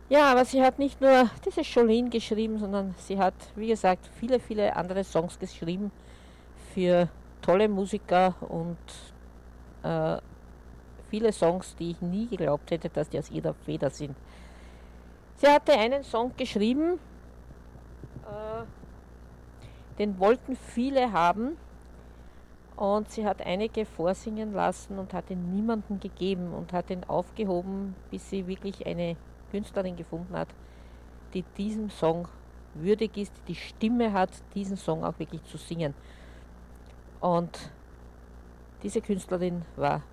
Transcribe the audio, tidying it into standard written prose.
Ja, aber sie hat nicht nur dieses Jolene geschrieben, sondern sie hat, wie gesagt, viele, viele andere Songs geschrieben für tolle Musiker und äh, viele Songs, die ich nie geglaubt hätte, dass die aus ihrer Feder sind. Sie hatte einen Song geschrieben, äh, den wollten viele haben und sie hat einige vorsingen lassen und hat ihn niemandem gegeben und hat ihn aufgehoben, bis sie wirklich eine Künstlerin gefunden hat, die diesem Song würdig ist, die Stimme hat, diesen Song auch wirklich zu singen. Und diese Künstlerin war